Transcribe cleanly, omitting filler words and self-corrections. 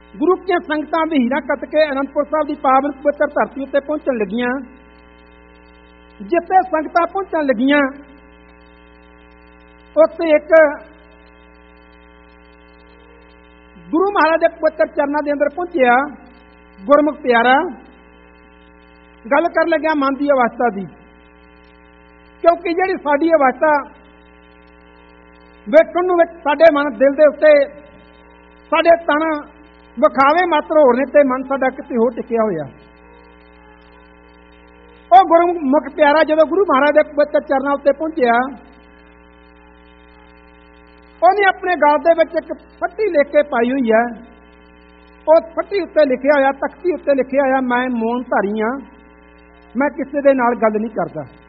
ਗੁਰੂ ਦੀਆਂ ਸੰਗਤਾਂ ਵੀ ਹੀਰਾ ਕੱਤ ਕੇ ਅਨੰਦਪੁਰ ਸਾਹਿਬ ਦੀ ਪਾਵਨ ਪਵਿੱਤਰ ਧਰਤੀ ਉੱਤੇ ਪਹੁੰਚਣ ਲੱਗੀਆਂ। ਜਿੱਥੇ ਸੰਗਤਾਂ ਪਹੁੰਚਣ ਲੱਗੀਆਂ ਉੱਥੇ ਇੱਕ ਗੁਰੂ ਮਹਾਰਾਜ ਦੇ ਪਵਿੱਤਰ ਚਰਨਾਂ ਦੇ ਅੰਦਰ ਪਹੁੰਚਿਆ ਗੁਰਮੁਖ ਪਿਆਰਾ। ਗੱਲ ਕਰਨ ਲੱਗਿਆ ਮਨ ਦੀ ਅਵਸਥਾ ਦੀ, ਕਿਉਂਕਿ ਜਿਹੜੀ ਸਾਡੀ ਅਵਸਥਾ ਵੇਖਣ ਨੂੰ ਸਾਡੇ ਮਨ ਦਿਲ ਦੇ ਉੱਤੇ ਸਾਡੇ ਤਨ ਵਿਖਾਵੇ ਮਾਤਰ ਹੋਰ ਨੇ ਤੇ ਮਨ ਸਾਡਾ ਕਿਤੇ ਹੋਰ ਟਿਕਿਆ ਹੋਇਆ। ਉਹ ਗੁਰਮੁਖ ਪਿਆਰਾ ਜਦੋਂ ਗੁਰੂ ਮਹਾਰਾਜ ਦੇ ਪਵਿੱਤਰ ਚਰਨਾਂ ਉੱਤੇ ਪਹੁੰਚਿਆ, ਉਹਨੇ ਆਪਣੇ ਗਲ ਦੇ ਵਿੱਚ ਇੱਕ ਫੱਟੀ ਲਿਖ ਕੇ ਪਾਈ ਹੋਈ ਹੈ। ਉਸ ਫੱਟੀ ਉੱਤੇ ਲਿਖਿਆ ਹੋਇਆ, ਤਖਤੀ ਉੱਤੇ ਲਿਖਿਆ ਹੋਇਆ, ਮੈਂ ਮੌਨ ਧਾਰੀ ਹਾਂ, ਮੈਂ ਕਿਸੇ ਦੇ ਨਾਲ ਗੱਲ ਨਹੀਂ ਕਰਦਾ।